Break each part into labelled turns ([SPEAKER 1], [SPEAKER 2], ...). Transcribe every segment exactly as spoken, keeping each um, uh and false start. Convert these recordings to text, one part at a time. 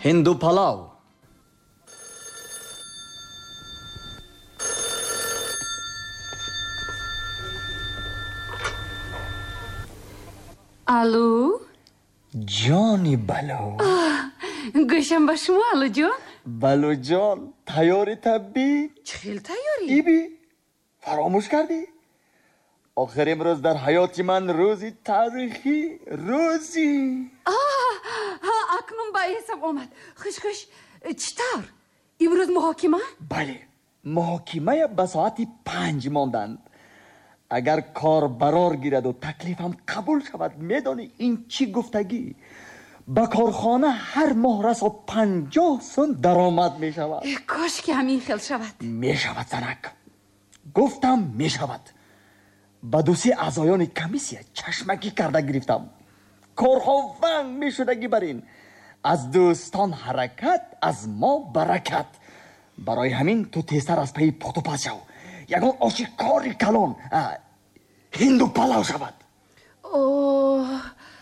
[SPEAKER 1] هندو پلاو.
[SPEAKER 2] الو
[SPEAKER 1] جانی بلو.
[SPEAKER 2] گوشم با شما الو جان.
[SPEAKER 1] بلو جان تیاری تبی؟
[SPEAKER 2] چه خیلی تیاری؟
[SPEAKER 1] ای بی فراموش کردی؟ آخر امروز در حیات من روزی تاریخی روزی.
[SPEAKER 2] آه اکنون با حساب آمد. خوش خوش چطور؟ امروز محاکمه؟
[SPEAKER 1] بله محاکمه به ساعت پنج ماندند. اگر کار برار گیرد و تکلیفم قبول شود میدانی این چی گفتگی؟ با کارخانه هر ماه رسا پنجاه سن درآمد می شود.
[SPEAKER 2] کاش که همین خیل شود.
[SPEAKER 1] می شود زنک. گفتم می شود. با دوسی اعضایان کمیسیه چشمکی کرده گرفتم. کارها ونگ می شدگی برین. از دوستان حرکت از ما برکت. برای همین تو تیستر از پی پاتو پس شو. یکان آشکاری کلان هندو پلاو شود.
[SPEAKER 2] اوه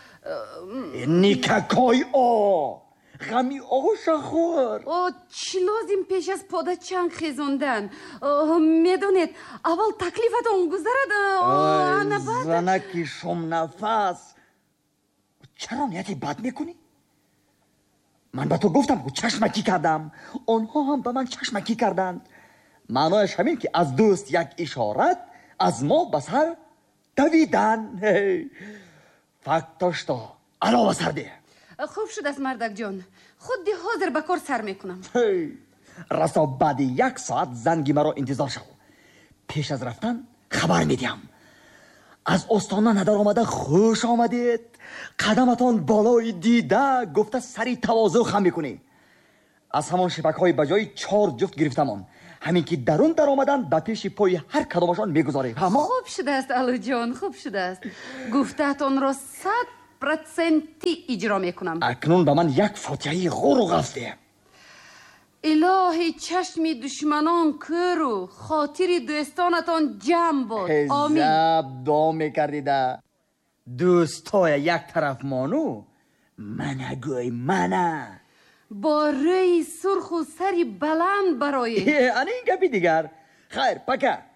[SPEAKER 1] نیککای آ غمی آش خور.
[SPEAKER 2] او چی لازم پیش از پاده چنگ خیزوندن؟ میدونید اول تکلیفت اون گذرد.
[SPEAKER 1] زنکی شم نفس چرا نیتی بد میکنی؟ من به تو گفتم که چشمکی کردم، آنها هم به من چشمکی کردند. معنایش همین که از دوست یک اشارت از ما به سر دویدن. فکتاش تو علاوه سر ده.
[SPEAKER 2] خوب شد از مردک جان، خودی حاضر به کار سر میکنم.
[SPEAKER 1] راستا بعد یک ساعت زنگی مرا انتظار شو. پیش از رفتن خبر میدیم. از استانه ندار آمده خوش آمدید. قدمتان بالای دیده گفته سری تواضع خم میکنی. از همان شبک های بجای چهار جفت گرفتمان. همین که درون در آمدن به پیش پای هر کدامشان میگذاره.
[SPEAKER 2] خوب شده است الو جان، خوب شده است. گفتهتان را صد پرسنتی اجرا میکنم.
[SPEAKER 1] اکنون به من یک فاتحه غور و غفته.
[SPEAKER 2] الهی چشم دشمنان کرو، خاطر دوستانتان جمع باد. آمین.
[SPEAKER 1] زب دعا میکردیده. دوستای یک طرف مانو منه گوی منه
[SPEAKER 2] با روی سرخ و سری بلند برای
[SPEAKER 1] این گپی دیگر. خیر پکه